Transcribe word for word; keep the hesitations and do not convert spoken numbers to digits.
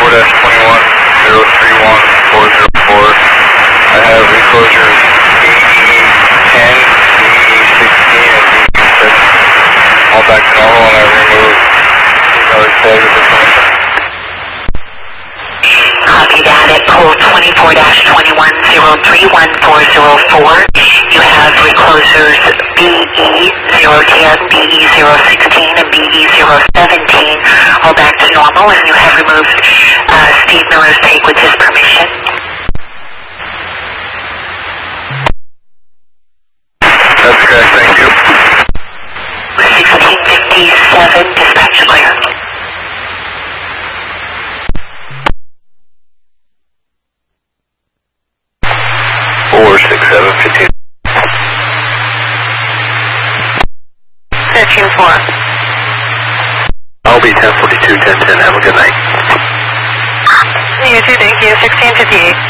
four twenty-one zero three one four zero four. I have reclosures B E ten, B E sixteen, and B E six. All back to normal, and I removed another tag with permission. Copy that at pool twenty-four twenty-one zero three one four zero four. You have reclosures B E zero ten, B E zero sixteen, and B E zero seventeen, all back to normal, and you have removed uh, Steve Miller's tank with his permission. That's correct, thank you. sixteen fifty-seven, dispatch clear. four six seven fifteen. thirteen four. I'll be ten forty-two ten ten. Have a good night. You too, thank you. sixteen fifty-eight.